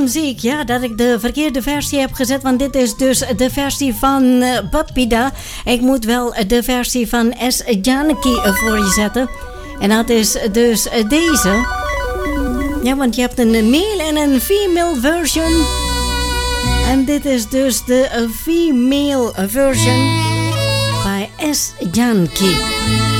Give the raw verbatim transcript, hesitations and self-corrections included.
dan zie ik ja, dat ik de verkeerde versie heb gezet. Want dit is dus de versie van uh, Babida. Ik moet wel de versie van S. Janaki voor je zetten. En dat is dus deze. Ja, want je hebt een male en een female version. En dit is dus de female version bij S. Janaki.